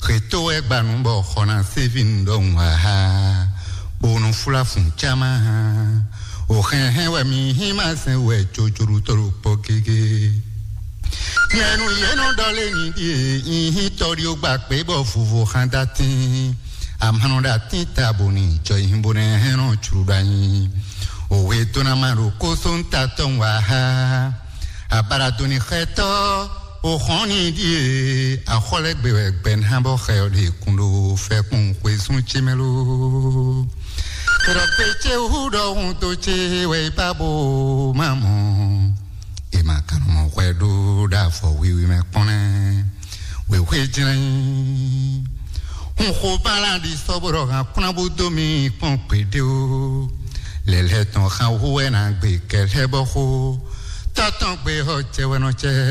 Reto e banumbo khona sevindong ha bono fula fun chama o he wa mi hima se we chojuru toro pokege yenu yeno dole ni di tori o gba pe bo fufu khandati amhano dati tabuni joy himbone heno churudan o we to na maru ko son taton wa ha abaradoni kheto o khoni di a khole be ben hambo khayoli kundo fe kun kwesun chimelo pero peche udo unto che we babo mamo e makano mo kwedo da fo we me pone we jina on ko bala di soboro ga kuna budomi pon pedo le le ton kha huwe na gbe ke hebo ho taton gbe ho che we no che